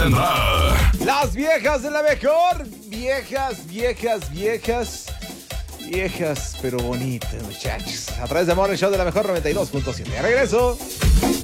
tendrá. Las viejas de la mejor. Viejas, pero bonitas, muchachos. A través de Morning Show de la mejor 92.7. Regreso.